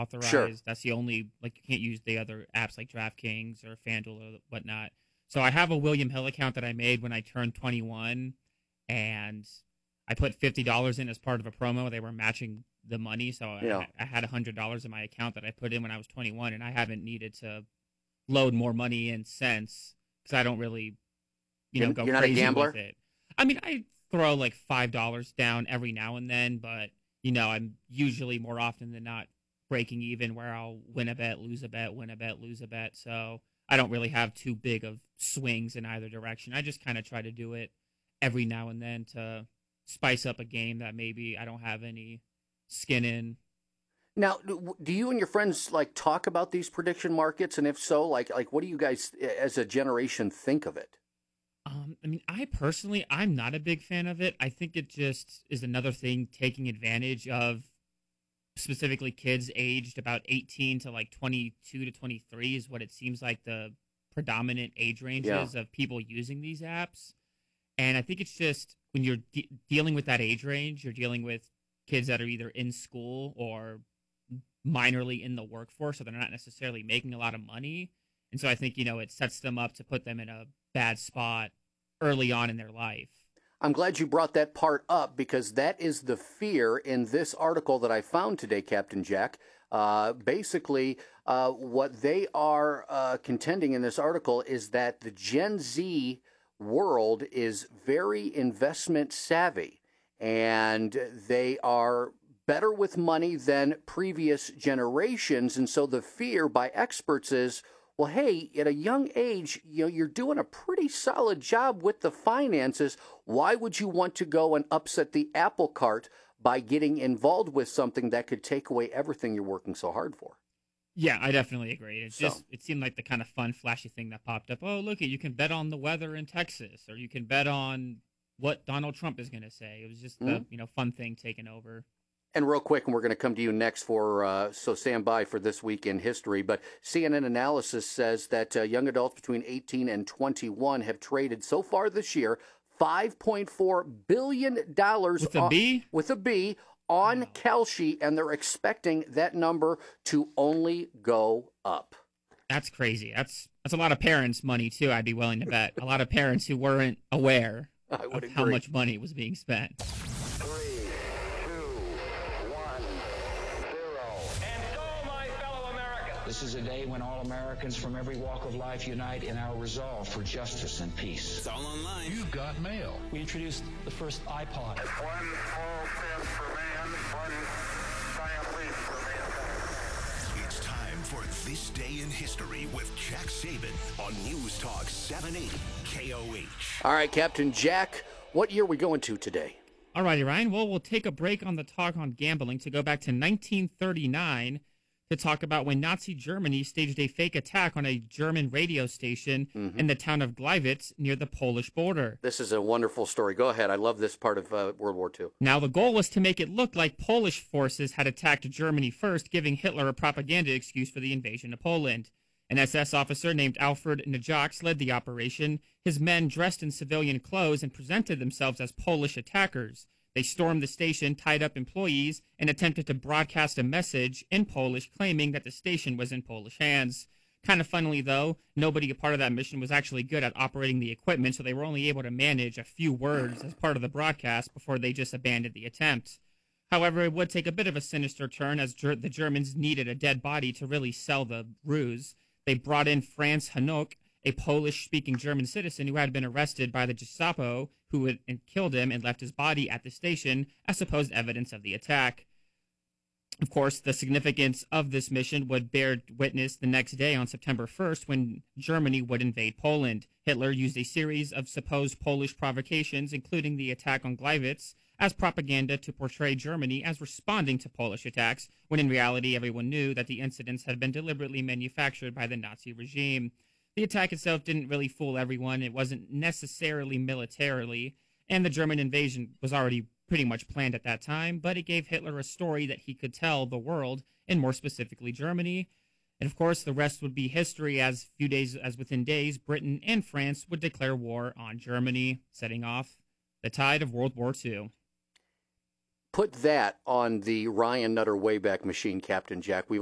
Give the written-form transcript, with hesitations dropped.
authorized. Sure. That's the only, like, you can't use the other apps like DraftKings or FanDuel or whatnot. So I have a William Hill account that I made when I turned 21, and I put $50 in as part of a promo. They were matching the money, so Yeah. I had $100 in my account that I put in when I was 21, and I haven't needed to load more money in since, because I don't really, go You're not a crazy gambler? with it. I mean, I throw like $5 down every now and then, but I'm usually more often than not breaking even, where I'll win a bet, lose a bet, win a bet, lose a bet. So I don't really have too big of swings in either direction. I just kind of try to do it every now and then to spice up a game that maybe I don't have any skin in. Now, do you and your friends like talk about these prediction markets? And if so, like what do you guys as a generation think of it? I mean, I'm not a big fan of it. I think it just is another thing taking advantage of specifically kids aged about 18 to like 22 to 23 is what it seems like the predominant age ranges of people using these apps. And I think it's just when you're dealing with that age range, you're dealing with kids that are either in school or minorly in the workforce, so they're not necessarily making a lot of money. And so I think, it sets them up to put them in a bad spot early on in their life. I'm glad you brought that part up because that is the fear in this article that I found today, Captain Jack. Basically, what they are contending in this article is that the Gen Z world is very investment savvy, and they are better with money than previous generations. And so the fear by experts is, well, hey, at a young age, you're doing a pretty solid job with the finances. Why would you want to go and upset the apple cart by getting involved with something that could take away everything you're working so hard for? Yeah, I definitely agree. It seemed like the kind of fun, flashy thing that popped up. Oh, look, you can bet on the weather in Texas, or you can bet on what Donald Trump is going to say. It was just the fun thing taken over. And real quick, and we're going to come to you next so stand by for This Week in History. But CNN analysis says that young adults between 18 and 21 have traded so far this year $5.4 billion with a B on Kalshi, and they're expecting that number to only go up. That's crazy. That's a lot of parents' money, too, I'd be willing to bet. A lot of parents who weren't aware of how much money was being spent. 3, 2, 1, 0. And so, my fellow Americans, this is a day when all Americans from every walk of life unite in our resolve for justice and peace. It's all online. You've got mail. We introduced the first iPod. One small step for man, one giant leap for mankind. It's time for This Day in History with Jack Saban on News Talk 780 KOH. All right, Captain Jack, what year are we going to today? All righty, Ryan. Well, we'll take a break on the talk on gambling to go back to 1939 to talk about when Nazi Germany staged a fake attack on a German radio station in the town of Gleiwitz near the Polish border. This is a wonderful story. Go ahead. I love this part of World War II. Now, the goal was to make it look like Polish forces had attacked Germany first, giving Hitler a propaganda excuse for the invasion of Poland. An SS officer named Alfred Najax led the operation. His men dressed in civilian clothes and presented themselves as Polish attackers. They stormed the station, tied up employees, and attempted to broadcast a message in Polish claiming that the station was in Polish hands. Kind of funnily, though, nobody a part of that mission was actually good at operating the equipment, so they were only able to manage a few words as part of the broadcast before they just abandoned the attempt. However, it would take a bit of a sinister turn as the Germans needed a dead body to really sell the ruse. They brought in Franz Hanok, a Polish-speaking German citizen who had been arrested by the Gestapo, who had killed him and left his body at the station as supposed evidence of the attack. Of course, the significance of this mission would bear witness the next day on September 1st when Germany would invade Poland. Hitler used a series of supposed Polish provocations, including the attack on Gleiwitz, as propaganda to portray Germany as responding to Polish attacks, when in reality everyone knew that the incidents had been deliberately manufactured by the Nazi regime. The attack itself didn't really fool everyone. It wasn't necessarily militarily, and the German invasion was already pretty much planned at that time, but it gave Hitler a story that he could tell the world, and more specifically Germany. And of course, the rest would be history, as within days, Britain and France would declare war on Germany, setting off the tide of World War II. Put that on the Ryan Nutter Wayback Machine, Captain Jack. We've